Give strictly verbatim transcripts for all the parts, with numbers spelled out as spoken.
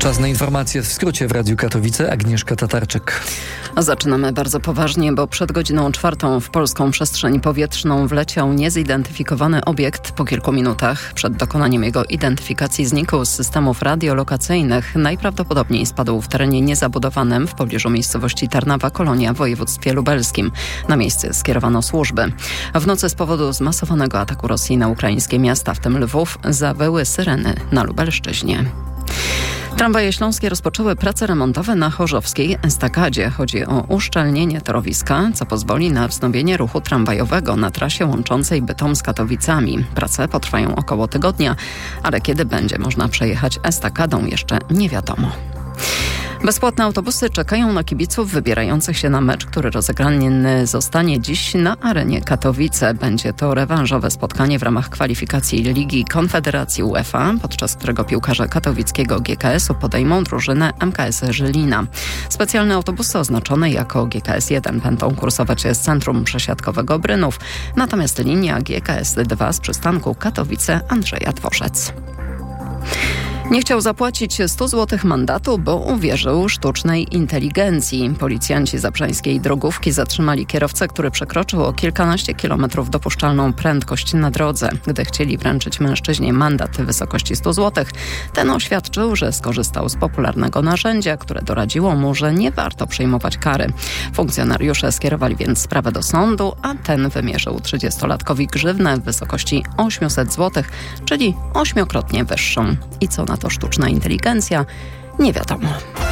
Czas na informacje w skrócie w Radiu Katowice. Agnieszka Tatarczyk. Zaczynamy bardzo poważnie, bo przed godziną czwartą w polską przestrzeń powietrzną wleciał niezidentyfikowany obiekt. Po kilku minutach przed dokonaniem jego identyfikacji znikł z systemów radiolokacyjnych. Najprawdopodobniej spadł w terenie niezabudowanym w pobliżu miejscowości Tarnawa Kolonia w województwie lubelskim. Na miejsce skierowano służby. W nocy z powodu zmasowanego ataku Rosji na ukraińskie miasta, w tym Lwów, zawyły syreny na Lubelszczyźnie. Tramwaje śląskie rozpoczęły prace remontowe na chorzowskiej estakadzie. Chodzi o uszczelnienie torowiska, co pozwoli na wznowienie ruchu tramwajowego na trasie łączącej Bytom z Katowicami. Prace potrwają około tygodnia, ale kiedy będzie można przejechać estakadą, jeszcze nie wiadomo. Bezpłatne autobusy czekają na kibiców wybierających się na mecz, który rozegrany zostanie dziś na arenie Katowice. Będzie to rewanżowe spotkanie w ramach kwalifikacji Ligi Konfederacji UEFA, podczas którego piłkarze katowickiego G K S u podejmą drużynę M K S Żylina. Specjalne autobusy oznaczone jako G K S jeden będą kursować z centrum przesiadkowego Brynów, natomiast linia G K S dwa z przystanku Katowice Andrzeja Dworzec. Nie chciał zapłacić stu złotych mandatu, bo uwierzył sztucznej inteligencji. Policjanci zabrzańskiej drogówki zatrzymali kierowcę, który przekroczył o kilkanaście kilometrów dopuszczalną prędkość na drodze. Gdy chcieli wręczyć mężczyźnie mandat w wysokości stu złotych, ten oświadczył, że skorzystał z popularnego narzędzia, które doradziło mu, że nie warto przyjmować kary. Funkcjonariusze skierowali więc sprawę do sądu, a ten wymierzył trzydziestolatkowi grzywnę w wysokości osiemset złotych, czyli ośmiokrotnie wyższą. I co na to sztuczna inteligencja? Nie wiadomo.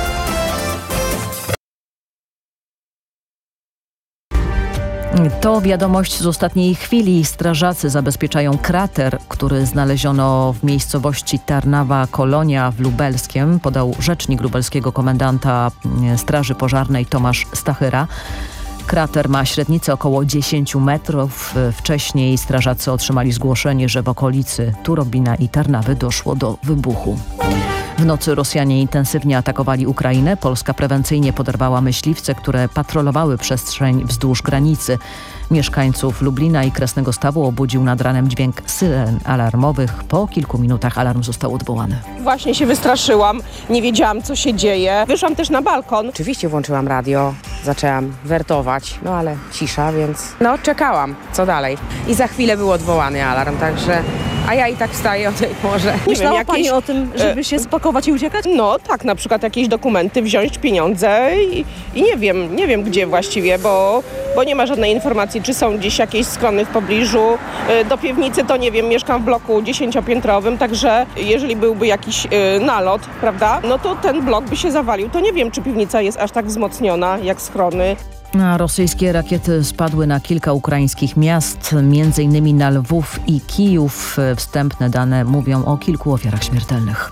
To wiadomość z ostatniej chwili. Strażacy zabezpieczają krater, który znaleziono w miejscowości Tarnawa Kolonia w Lubelskiem, podał rzecznik lubelskiego komendanta Straży Pożarnej Tomasz Stachyra. Krater ma średnicę około dziesięć metrów. Wcześniej strażacy otrzymali zgłoszenie, że w okolicy Turobina i Tarnawy doszło do wybuchu. W nocy Rosjanie intensywnie atakowali Ukrainę. Polska prewencyjnie poderwała myśliwce, które patrolowały przestrzeń wzdłuż granicy. Mieszkańców Lublina i Kresnego Stawu obudził nad ranem dźwięk syren alarmowych. Po kilku minutach alarm został odwołany. Właśnie się wystraszyłam, nie wiedziałam, co się dzieje. Wyszłam też na balkon. Oczywiście włączyłam radio, zaczęłam wertować, no ale cisza, więc no czekałam, co dalej. I za chwilę był odwołany alarm, także... A ja i tak wstaję o tej porze. Nie Myślała wiem, jakieś... Pani o tym, żeby się spakować i uciekać? No tak, na przykład jakieś dokumenty, wziąć pieniądze i, i nie wiem, nie wiem gdzie właściwie, bo, bo nie ma żadnej informacji, czy są gdzieś jakieś schrony w pobliżu. Do piwnicy to nie wiem, mieszkam w bloku dziesięciopiętrowym, także jeżeli byłby jakiś nalot, prawda, no to ten blok by się zawalił. To nie wiem, czy piwnica jest aż tak wzmocniona jak schrony. A rosyjskie rakiety spadły na kilka ukraińskich miast, między innymi na Lwów i Kijów. Wstępne dane mówią o kilku ofiarach śmiertelnych.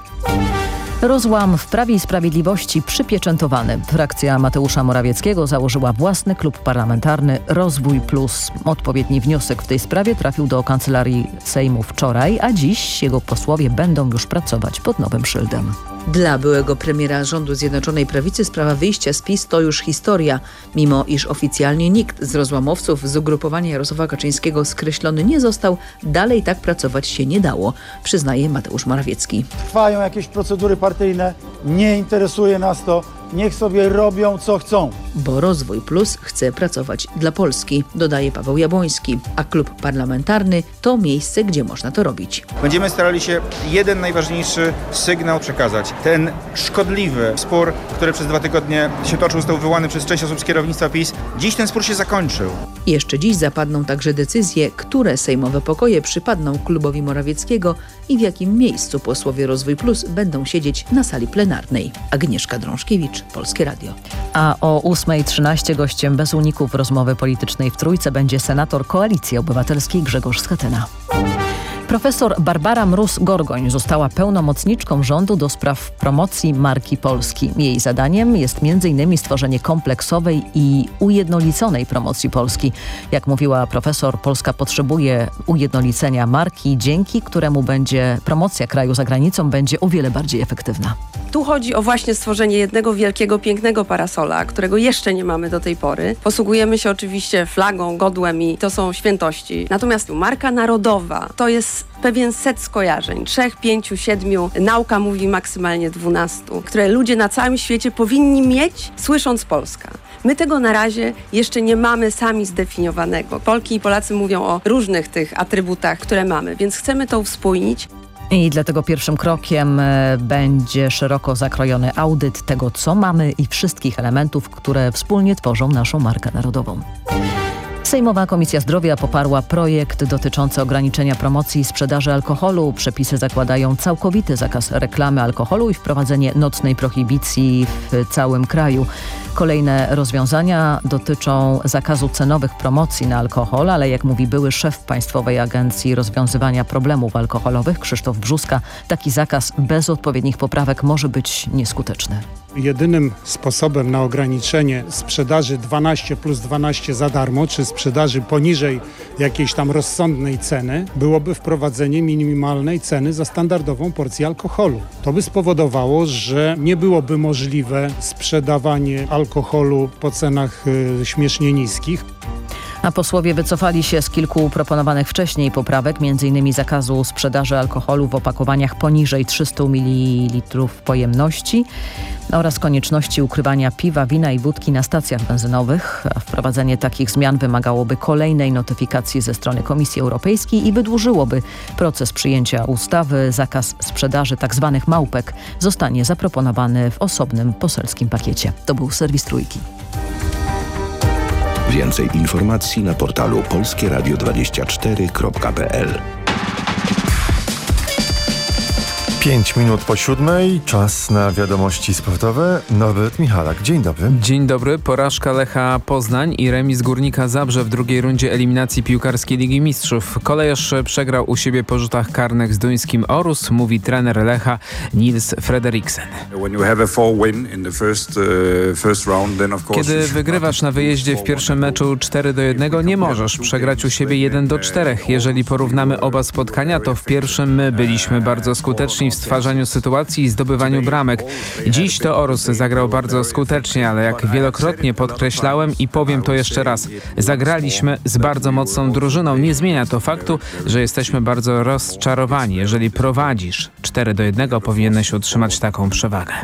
Rozłam w Prawie i Sprawiedliwości przypieczętowany. Frakcja Mateusza Morawieckiego założyła własny klub parlamentarny Rozwój Plus. Odpowiedni wniosek w tej sprawie trafił do Kancelarii Sejmu wczoraj, a dziś jego posłowie będą już pracować pod nowym szyldem. Dla byłego premiera rządu Zjednoczonej Prawicy sprawa wyjścia z PiS to już historia. Mimo iż oficjalnie nikt z rozłamowców z ugrupowania Jarosława Kaczyńskiego skreślony nie został, dalej tak pracować się nie dało, przyznaje Mateusz Morawiecki. Trwają jakieś procedury partyjne, nie interesuje nas to. Niech sobie robią, co chcą. Bo Rozwój Plus chce pracować dla Polski, dodaje Paweł Jabłoński. A klub parlamentarny to miejsce, gdzie można to robić. Będziemy starali się jeden najważniejszy sygnał przekazać. Ten szkodliwy spór, który przez dwa tygodnie się toczył, został wywołany przez część osób z kierownictwa PiS. Dziś ten spór się zakończył. Jeszcze dziś zapadną także decyzje, które sejmowe pokoje przypadną klubowi Morawieckiego i w jakim miejscu posłowie Rozwój Plus będą siedzieć na sali plenarnej. Agnieszka Drążkiewicz, Polskie Radio. A o ósma trzynaście gościem bez uników rozmowy politycznej w Trójce będzie senator Koalicji Obywatelskiej Grzegorz Schetyna. Profesor Barbara Mróz-Gorgoń została pełnomocniczką rządu do spraw promocji marki Polski. Jej zadaniem jest między innymi stworzenie kompleksowej i ujednoliconej promocji Polski. Jak mówiła profesor, Polska potrzebuje ujednolicenia marki, dzięki któremu będzie promocja kraju za granicą będzie o wiele bardziej efektywna. Tu chodzi o właśnie stworzenie jednego wielkiego, pięknego parasola, którego jeszcze nie mamy do tej pory. Posługujemy się oczywiście flagą, godłem i to są świętości. Natomiast marka narodowa to jest jest pewien set skojarzeń, trzech, pięciu, siedmiu, nauka mówi maksymalnie dwunastu, które ludzie na całym świecie powinni mieć, słysząc Polska. My tego na razie jeszcze nie mamy sami zdefiniowanego. Polki i Polacy mówią o różnych tych atrybutach, które mamy, więc chcemy to uspójnić. I dlatego pierwszym krokiem będzie szeroko zakrojony audyt tego, co mamy i wszystkich elementów, które wspólnie tworzą naszą markę narodową. Sejmowa Komisja Zdrowia poparła projekt dotyczący ograniczenia promocji i sprzedaży alkoholu. Przepisy zakładają całkowity zakaz reklamy alkoholu i wprowadzenie nocnej prohibicji w całym kraju. Kolejne rozwiązania dotyczą zakazu cenowych promocji na alkohol, ale jak mówi były szef Państwowej Agencji Rozwiązywania Problemów Alkoholowych Krzysztof Brzóska, taki zakaz bez odpowiednich poprawek może być nieskuteczny. Jedynym sposobem na ograniczenie sprzedaży dwanaście plus dwanaście za darmo, czy sprzedaży poniżej jakiejś tam rozsądnej ceny, byłoby wprowadzenie minimalnej ceny za standardową porcję alkoholu. To by spowodowało, że nie byłoby możliwe sprzedawanie alkoholu po cenach y, śmiesznie niskich. A posłowie wycofali się z kilku proponowanych wcześniej poprawek, między innymi zakazu sprzedaży alkoholu w opakowaniach poniżej trzysta mililitrów pojemności oraz konieczności ukrywania piwa, wina i wódki na stacjach benzynowych. A wprowadzenie takich zmian wymagałoby kolejnej notyfikacji ze strony Komisji Europejskiej i wydłużyłoby proces przyjęcia ustawy. Zakaz sprzedaży tzw. małpek zostanie zaproponowany w osobnym poselskim pakiecie. To był serwis Trójki. Więcej informacji na portalu polskie radio dwadzieścia cztery kropka p l. Pięć minut po siódmej, czas na wiadomości sportowe. Norbert Michalak, dzień dobry. Dzień dobry. Porażka Lecha Poznań i remis Górnika Zabrze w drugiej rundzie eliminacji piłkarskiej Ligi Mistrzów. Kolejarz przegrał u siebie po rzutach karnych z duńskim Orus, mówi trener Lecha Nils Frederiksen. Kiedy wygrywasz na wyjeździe w pierwszym meczu cztery do jednego, nie możesz przegrać u siebie jeden do czterech. Jeżeli porównamy oba spotkania, to w pierwszym my byliśmy bardzo skuteczni w stwarzaniu sytuacji i zdobywaniu bramek. Dziś to Orus zagrał bardzo skutecznie, ale jak wielokrotnie podkreślałem i powiem to jeszcze raz, zagraliśmy z bardzo mocną drużyną. Nie zmienia to faktu, że jesteśmy bardzo rozczarowani. Jeżeli prowadzisz cztery do jednego, powinieneś utrzymać taką przewagę.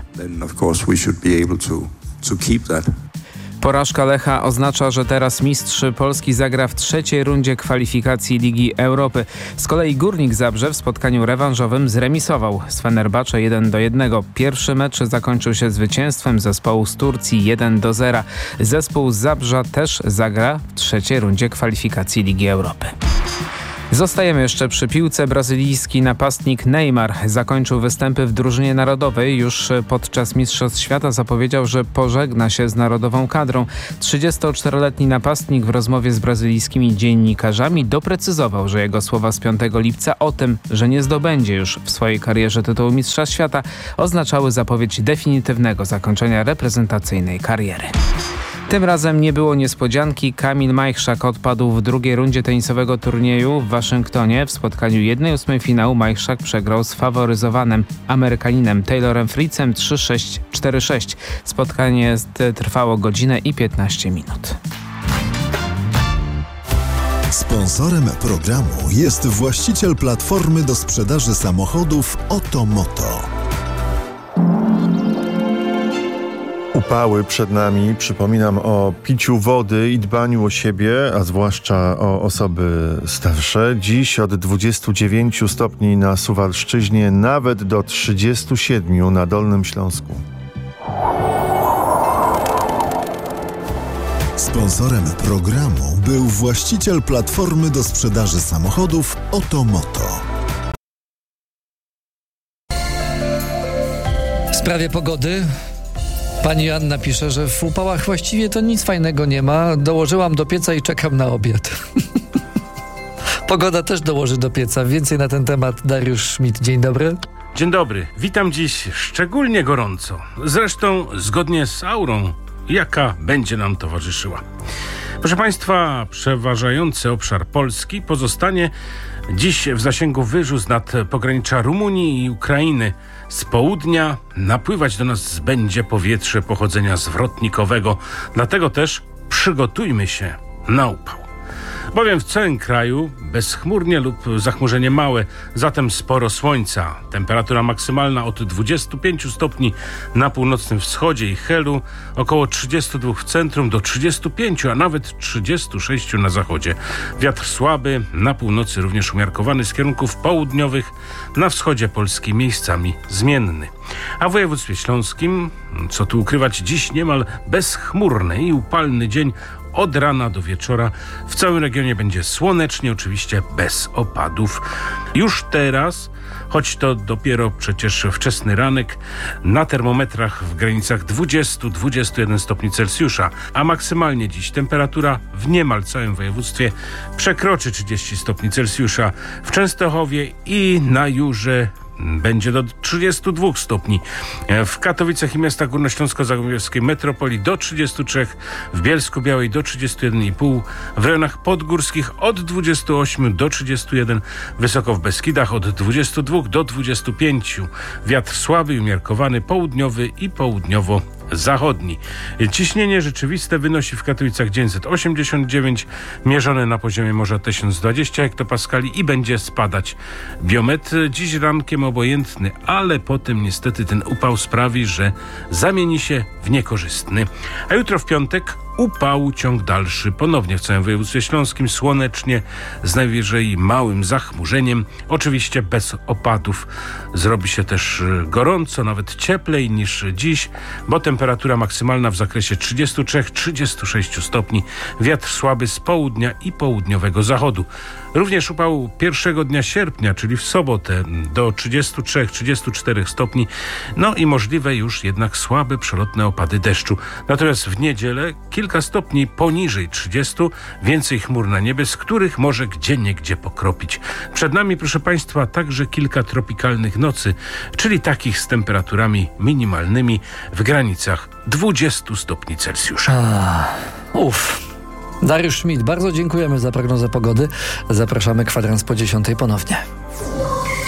Porażka Lecha oznacza, że teraz mistrz Polski zagra w trzeciej rundzie kwalifikacji Ligi Europy. Z kolei Górnik Zabrze w spotkaniu rewanżowym zremisował z Fenerbahce jeden do jednego. Pierwszy mecz zakończył się zwycięstwem zespołu z Turcji jeden do zera. Zespół z Zabrza też zagra w trzeciej rundzie kwalifikacji Ligi Europy. Zostajemy jeszcze przy piłce. Brazylijski napastnik Neymar zakończył występy w drużynie narodowej. Już podczas Mistrzostw Świata zapowiedział, że pożegna się z narodową kadrą. trzydziestoczteroletni napastnik w rozmowie z brazylijskimi dziennikarzami doprecyzował, że jego słowa z piątego lipca o tym, że nie zdobędzie już w swojej karierze tytułu Mistrza Świata, oznaczały zapowiedź definitywnego zakończenia reprezentacyjnej kariery. Tym razem nie było niespodzianki. Kamil Majchrzak odpadł w drugiej rundzie tenisowego turnieju w Waszyngtonie. W spotkaniu jednej ósmej finału Majchrzak przegrał z faworyzowanym Amerykaninem Taylorem Fritzem trzy sześć cztery sześć. Spotkanie trwało godzinę i piętnaście minut. Sponsorem programu jest właściciel platformy do sprzedaży samochodów Otomoto. Upały przed nami. Przypominam o piciu wody i dbaniu o siebie, a zwłaszcza o osoby starsze. Dziś od dwudziestu dziewięciu stopni na Suwalszczyźnie, nawet do trzydziestu siedmiu na Dolnym Śląsku. Sponsorem programu był właściciel platformy do sprzedaży samochodów Otomoto. W sprawie pogody pani Joanna pisze, że w upałach właściwie to nic fajnego nie ma. Dołożyłam do pieca i czekam na obiad. Pogoda też dołoży do pieca. Więcej na ten temat Dariusz Schmidt. Dzień dobry. Dzień dobry. Witam dziś szczególnie gorąco. Zresztą zgodnie z aurą, jaka będzie nam towarzyszyła. Proszę Państwa, przeważający obszar Polski pozostanie dziś w zasięgu wyżu z nad pogranicza Rumunii i Ukrainy. Z południa napływać do nas będzie powietrze pochodzenia zwrotnikowego, dlatego też przygotujmy się na upał. bowiem w całym kraju bezchmurnie lub zachmurzenie małe, zatem sporo słońca. Temperatura maksymalna od dwudziestu pięciu stopni na północnym wschodzie i Helu, około trzydziestu dwóch w centrum do trzydziestu pięciu, a nawet trzydziestu sześciu na zachodzie. Wiatr słaby, na północy również umiarkowany z kierunków południowych, na wschodzie Polski miejscami zmienny. A w województwie śląskim, co tu ukrywać, dziś niemal bezchmurny i upalny dzień od rana do wieczora. W całym regionie będzie słonecznie, oczywiście bez opadów. Już teraz, choć to dopiero przecież wczesny ranek, na termometrach w granicach dwudziestu do dwudziestu jeden stopni Celsjusza, a maksymalnie dziś temperatura w niemal całym województwie przekroczy trzydzieści stopni Celsjusza. W Częstochowie i na Jurze będzie do trzydziestu dwóch stopni. W Katowicach i miastach górnośląsko-zagłębiowskiej metropolii do trzydziestu trzech, w Bielsku-Białej do trzydziestu jeden i pół, w rejonach podgórskich od dwudziestu ośmiu do trzydziestu jeden, wysoko w Beskidach od dwudziestu dwóch do dwudziestu pięciu. Wiatr słaby i umiarkowany, południowy i południowo zachodni. Ciśnienie rzeczywiste wynosi w Katowicach dziewięćset osiemdziesiąt dziewięć, mierzone na poziomie morza tysiąc dwadzieścia hektopaskali i będzie spadać. Biometr dziś rankiem obojętny, ale potem niestety ten upał sprawi, że zamieni się w niekorzystny. A jutro w piątek upału ciąg dalszy. Ponownie w całym województwie śląskim słonecznie, z najwyżej małym zachmurzeniem. Oczywiście bez opadów. Zrobi się też gorąco, nawet cieplej niż dziś, bo temperatura maksymalna w zakresie trzydziestu trzech do trzydziestu sześciu stopni. Wiatr słaby z południa i południowego zachodu. Również upał pierwszego dnia sierpnia, czyli w sobotę, do trzydziestu trzech do trzydziestu czterech stopni. No i możliwe już jednak słabe, przelotne opady deszczu. Natomiast w niedzielę kilka stopni poniżej trzydziestu, więcej chmur na niebie, z których może gdzieniegdzie pokropić. Przed nami, proszę Państwa, także kilka tropikalnych nocy, czyli takich z temperaturami minimalnymi w granicach dwudziestu stopni Celsjusza. Uff. Dariusz Schmidt, bardzo dziękujemy za prognozę pogody. Zapraszamy kwadrans po dziesiątej ponownie.